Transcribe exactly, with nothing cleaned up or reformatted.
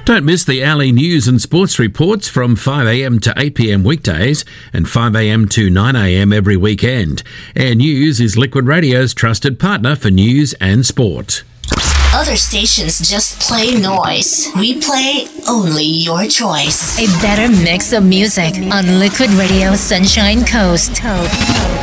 Don't miss the Alley news and sports reports from five a m to eight p m weekdays and five a m to nine a m every weekend. Air News is Liquid Radio's trusted partner for news and sport. Other stations just play noise. We play only your choice. A better mix of music on Liquid Radio Sunshine Coast.